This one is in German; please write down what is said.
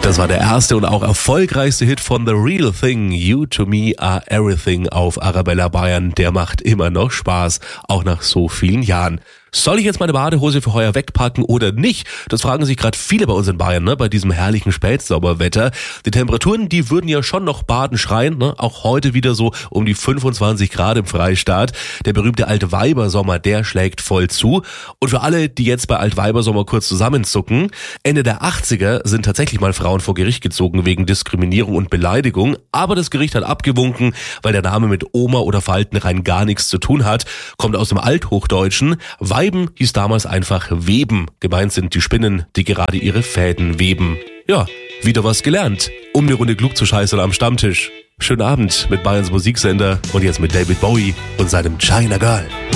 Das war der erste und auch erfolgreichste Hit von The Real Thing. You to Me are Everything auf Arabella Bayern. Der macht immer noch Spaß, auch nach so vielen Jahren. Soll ich jetzt meine Badehose für heuer wegpacken oder nicht? Das fragen sich gerade viele bei uns in Bayern, bei diesem herrlichen Spätsommerwetter. Die Temperaturen, die würden ja schon noch baden schreien, auch heute wieder so um die 25 Grad im Freistaat. Der berühmte Altweibersommer, der schlägt voll zu. Und für alle, die jetzt bei Altweibersommer kurz zusammenzucken, Ende der 80er sind tatsächlich mal Frauen vor Gericht gezogen wegen Diskriminierung und Beleidigung. Aber das Gericht hat abgewunken, weil der Name mit Oma oder Falten rein gar nichts zu tun hat. Kommt aus dem Althochdeutschen. Weiben hieß damals einfach Weben. Gemeint sind die Spinnen, die gerade ihre Fäden weben. Ja, wieder was gelernt. Um eine Runde klug zu scheißern am Stammtisch. Schönen Abend mit Bayerns Musiksender und jetzt mit David Bowie und seinem China Girl.